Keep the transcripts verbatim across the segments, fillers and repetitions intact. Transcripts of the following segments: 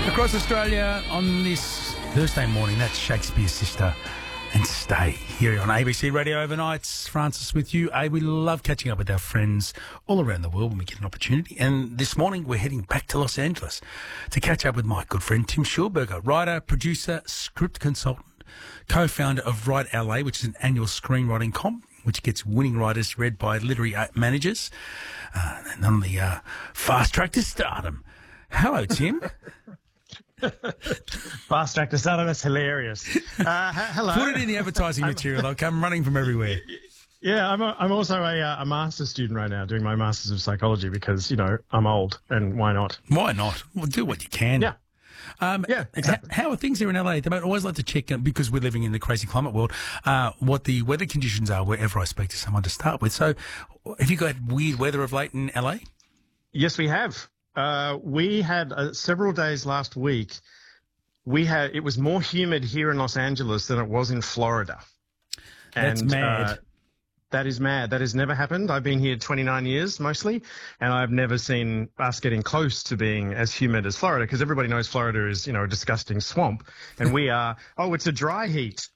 Across Australia on this Thursday morning, that's Shakespeare's Sister and Stay here on A B C Radio Overnights. Francis with you. Hey, we love catching up with our friends all around the world when we get an opportunity. And this morning we're heading back to Los Angeles to catch up with my good friend Tim Schulberger, writer, producer, script consultant, co-founder of Write L A, which is an annual screenwriting comp which gets winning writers read by literary managers, uh, and on the uh, fast track to stardom. Hello, Tim. Fast track to stardom, that's hilarious. Uh, h- hello. Put it in the advertising material. They'll come running from everywhere. Yeah, I'm, a, I'm also a, uh, a master's student right now doing my Masters of Psychology because, you know, I'm old and why not? Why not? Well, do what you can. Yeah. Um, yeah, exactly. How are things here in L A? I always like to check, because we're living in the crazy climate world, uh, what the weather conditions are wherever I speak to someone to start with. So have you got weird weather of late in L A? Yes, we have. Uh, we had uh, several days last week. We had it was more humid here in Los Angeles than it was in Florida. That's and, mad. Uh, that is mad. That has never happened. I've been here twenty-nine years mostly, and I've never seen us getting close to being as humid as Florida, because everybody knows Florida is, you know, a disgusting swamp, and we are, oh, it's a dry heat.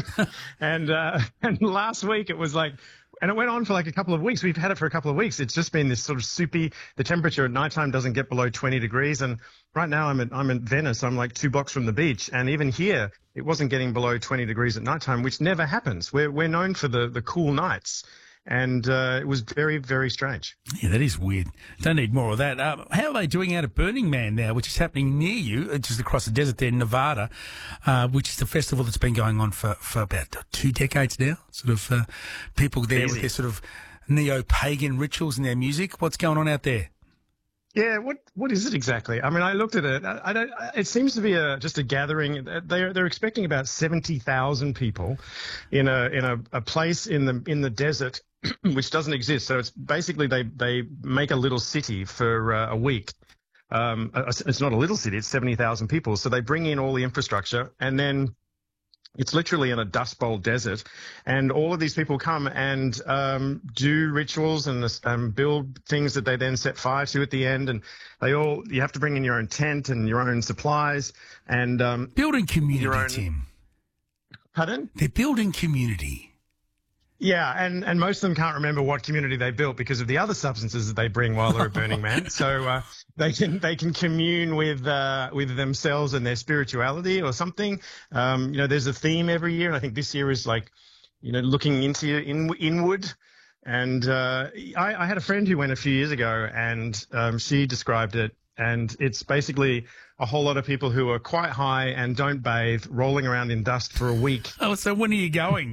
and uh, and last week it was like, and it went on for like a couple of weeks. We've had it for a couple of weeks. It's just been this sort of soupy. The temperature at nighttime doesn't get below twenty degrees. And right now I'm at, I'm in Venice. I'm like two blocks from the beach. And even here, it wasn't getting below twenty degrees at nighttime, which never happens. We're, we're known for the, the cool nights. And uh, it was very, very strange. Yeah, that is weird. Don't need more of that. Um, how are they doing out at Burning Man now, which is happening near you, just across the desert there in Nevada, uh, which is the festival that's been going on for, for about two decades now? Sort of uh, people there Easy. with their sort of neo-pagan rituals and their music. What's going on out there? Yeah, what what is it exactly? I mean, I looked at it. I, I don't. It seems to be a just a gathering. They're they're expecting about seventy thousand people in a in a, a place in the in the desert, which doesn't exist. So it's basically they they make a little city for uh, a week. Um, it's not a little city. It's seventy thousand people. So they bring in all the infrastructure, and then it's literally in a Dust Bowl desert, and all of these people come and um, do rituals and um, build things that they then set fire to at the end. And they all, you have to bring in your own tent and your own supplies and um, building community, your own, Tim. Pardon? They're building community. Yeah, and, and most of them can't remember what community they built because of the other substances that they bring while they're at Burning Man. So uh, they can they can commune with uh, with themselves and their spirituality or something. Um, you know, there's a theme every year, and I think this year is like, you know, looking into in, inward. And uh, I, I had a friend who went a few years ago, and um, she described it, and it's basically a whole lot of people who are quite high and don't bathe, rolling around in dust for a week. Oh, so when are you going?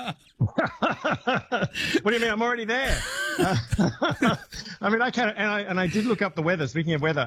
What do you mean? I'm already there. Uh, I mean, I can, and I and I did look up the weather. Speaking of weather,